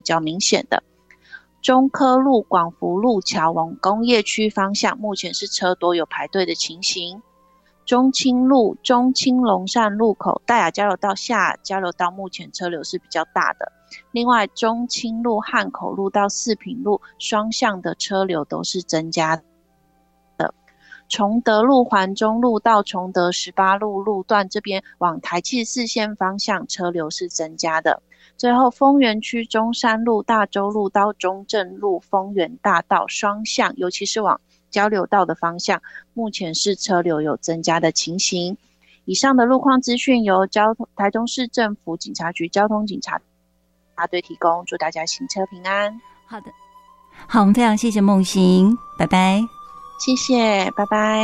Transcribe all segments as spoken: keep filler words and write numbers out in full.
较明显的。中科路、广福路桥往工业区方向，目前是车多有排队的情形。中清路、中清龙善路口、大雅交流道、下雅交流道目前车流是比较大的。另外，中清路、汉口路到四平路双向的车流都是增加的。崇德路、环中路到崇德十八路路段这边往台七十四线方向车流是增加的。最后，丰原区中山路、大洲路到中正路、丰原大道双向，尤其是往交流道的方向，目前是车流有增加的情形。以上的路况资讯由交通台中市政府警察局交通警察队提供，祝大家行车平安。 好的，好，我们非常谢谢梦行，拜拜。 谢谢，拜拜。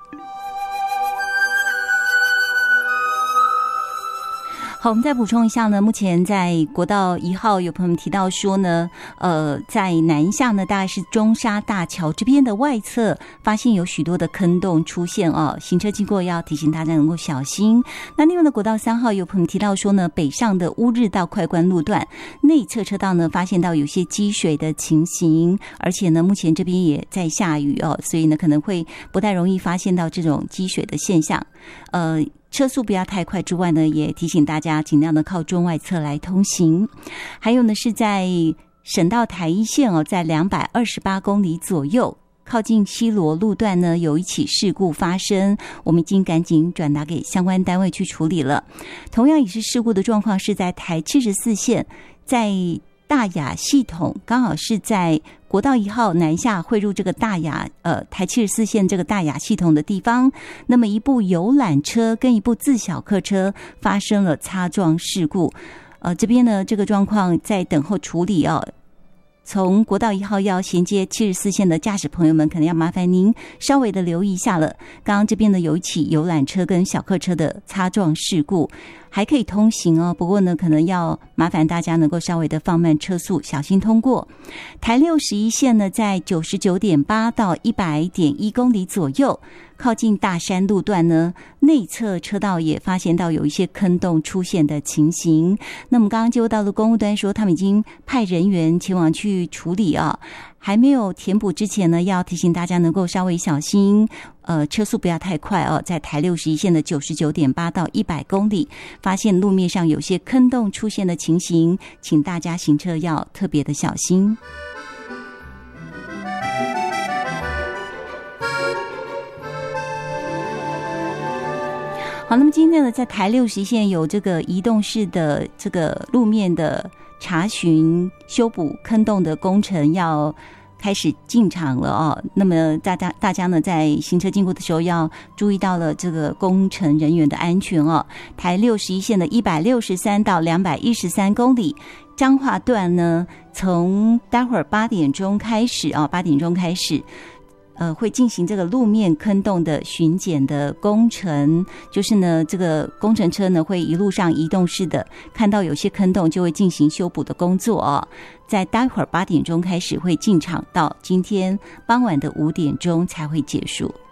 好，我们再补充一下呢，目前在国道一号有朋友们提到说呢，呃，在南下呢，大概是中沙大桥这边的外侧发现有许多的坑洞出现哦，行车经过要提醒大家能够小心。那另外的国道三号有朋友提到说呢，北上的乌日到快关路段内侧车道呢，发现到有些积水的情形，而且呢，目前这边也在下雨哦，所以呢，可能会不太容易发现到这种积水的现象，呃。车速不要太快之外呢，也提醒大家尽量的靠中外侧来通行。还有呢，是在省道台一线哦，在两百二十八公里左右，靠近西螺路段呢，有一起事故发生，我们已经赶紧转达给相关单位去处理了。同样也是事故的状况是在台七十四线，在大雅系统刚好是在国道一号南下汇入这个大雅呃台七十四线这个大雅系统的地方，那么一部游览车跟一部自小客车发生了擦撞事故，呃这边呢这个状况在等候处理哦。从国道一号要衔接七十四线的驾驶朋友们，可能要麻烦您稍微的留意一下了。刚刚这边呢有一起游览车跟小客车的擦撞事故，还可以通行哦，不过呢可能要麻烦大家能够稍微的放慢车速，小心通过。台六十一线呢，在九十九点八到一百点一公里左右，靠近大山路段呢，内侧车道也发现到有一些坑洞出现的情形。那么刚刚接获到的公务端说，他们已经派人员前往去处理啊，还没有填补之前呢，要提醒大家能够稍微小心，呃，车速不要太快哦。在台六十一线的九十九点八到一百公里，发现路面上有些坑洞出现的情形，请大家行车要特别的小心。好，那么今天呢，在台六十一线有这个移动式的这个路面的查询、修补坑洞的工程要开始进场了哦。那么大家大家呢，在行车经过的时候要注意到了这个工程人员的安全哦。台六十一线的一百六十三到两百一十三公里。彰化段呢，从待会儿八点钟开始啊，八点钟开始。呃，会进行这个路面坑洞的巡检的工程，就是呢，这个工程车呢会一路上移动式的，看到有些坑洞就会进行修补的工作哦。在待会儿八点钟开始会进场，到今天傍晚的五点钟才会结束。